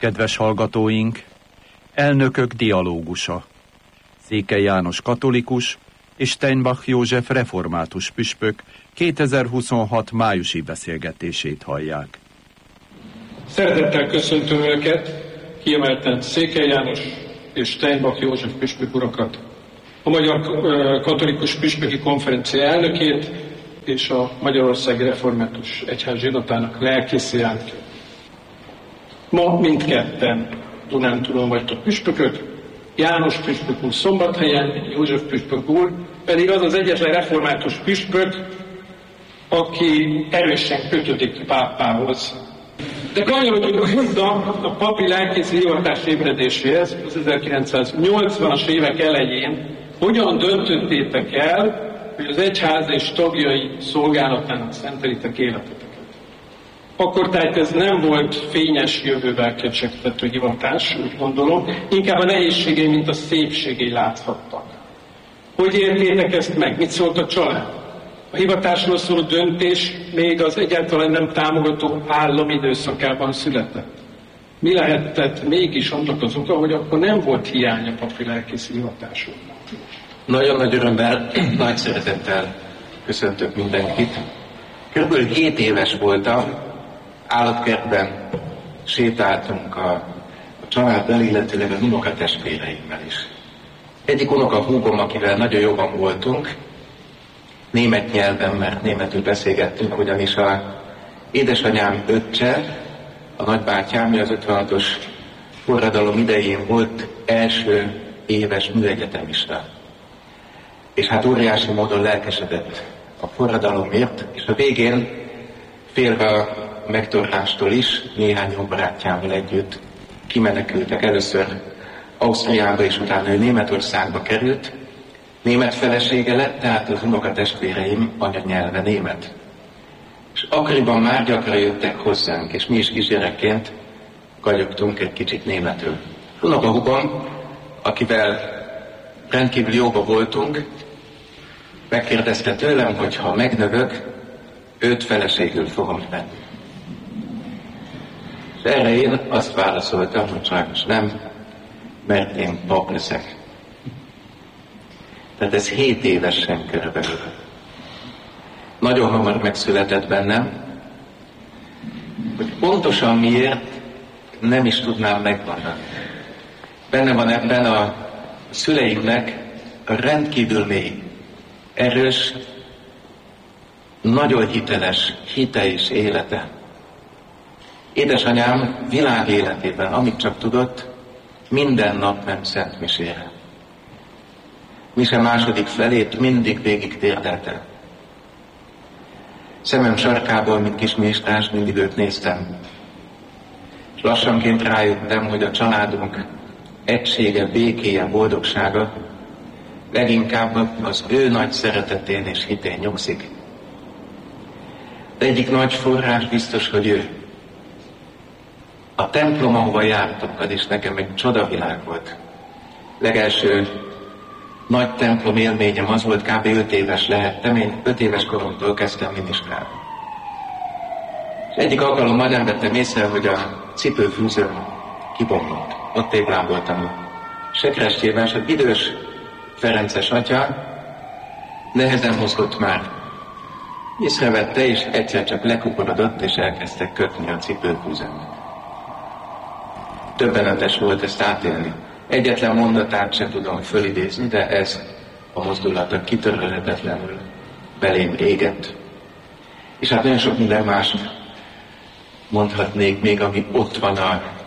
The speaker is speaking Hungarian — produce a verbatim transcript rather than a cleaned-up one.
Kedves hallgatóink, elnökök dialógusa. Székely János katolikus és Steinbach József református püspök kétezer-huszonhat májusi beszélgetését hallják. Szeretettel köszöntöm Önöket, kiemelten Székely János és Steinbach József püspök urakat, a Magyar Katolikus Püspöki Konferencia elnökét és a Magyarországi Református Egyház zsinatának lelkészét. Ma mindketten Dunántúlon vagytok püspökök, János püspök úr Szombathelyen, József püspök úr pedig az az egyetlen református püspök, aki erősen kötődik pápához. De kanyarodjunk vissza a papi lelkészi hivatás ébredéséhez az ezerkilencszáznyolcvanas évek elején. Hogyan döntöttétek el, hogy az egyház és tagjai szolgálatának szentelitek életeteket? Akkor tehát ez nem volt fényes jövővel kecsegtető hivatás, úgy gondolom, inkább a nehézségei, mint a szépségei láthattak. Hogy értétek ezt meg? Mit szólt a család? A hivatásról szóló döntés még az egyáltalán nem támogató állam időszakában született. Mi lehetett mégis annak az oka, hogy akkor nem volt hiány a papi lelkészi hivatásról? Nagyon nagy örömmel, nagy szeretettel köszöntök mindenkit. Körülbelül hét éves voltam, állatkertben sétáltunk a, a családdal, illetőleg az unokatestvéreimmel is. Egyik unoka húgom, akivel nagyon jobban voltunk, német nyelven, mert németül beszélgettünk, ugyanis a édesanyám öccse, a nagybátyám, az ötvenhatos forradalom idején volt első éves műegyetemista. És hát óriási módon lelkesedett a forradalomért, és a végén félve a megtorlástól is néhány jó barátjával együtt kimenekültek. Először Ausztriába, és utána ő Németországba került. Német felesége lett, tehát az unokatestvéreim anyanyelve német. És akkoriban már gyakran jöttek hozzánk, és mi is kisgyerekként gagyogtunk egy kicsit németül. Unokahúgom, akivel rendkívül jóba voltunk, megkérdezte tőlem, hogy ha megnövök, őt feleségül fogom venni. És erre én azt válaszoltam, hogy sajnos nem, mert én pap leszek. Tehát ez hét évesen körülbelül. Nagyon hamar megszületett bennem, hogy pontosan miért nem is tudnám megmondani. Benne van ebben a szüleimnek a rendkívül mély, erős, nagyon hiteles hite és élete. Édesanyám világ életében, amit csak tudott, minden nap ment szent misére. Mise második felét mindig végig térdelte. Szemem sarkából, mint kis méstás, mindig őt néztem. És lassanként rájöttem, hogy a családunk egysége, békéje, boldogsága leginkább az ő nagy szeretetén és hitén nyugszik. De egyik nagy forrás biztos, hogy ő. A templom, ahova jártunk, az is nekem egy csodavilág volt. Legelső nagy templom élményem az volt, kb. öt éves lehettem, én öt éves koromtól kezdtem minisztrálni. És egyik alkalommal nem vettem észre, hogy a cipőfűzőm kibomlott. Ott téglámboltam a sekrestjében, és az idős ferences atya nehezen mozgott már. Észrevette, és egyszer csak lekuporodott, és elkezdtek kötni a cipőfűzőmet. Döbbenetes volt ezt átélni. Egyetlen mondatát sem tudom fölidézni, de ez a mozdulata kitörölhetetlenül belém égett. És hát nagyon sok minden más mondhatnék még, ami ott van a